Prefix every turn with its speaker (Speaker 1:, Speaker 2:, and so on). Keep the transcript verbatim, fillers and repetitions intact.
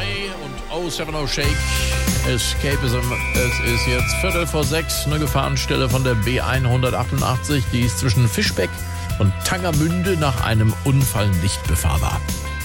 Speaker 1: Ray und oh seven oh Shake. Escapism. Es ist jetzt Viertel vor sechs. Eine Gefahrenstelle von der B hundertachtundachtzig. Die ist zwischen Fischbeck und Tangermünde nach einem Unfall nicht befahrbar.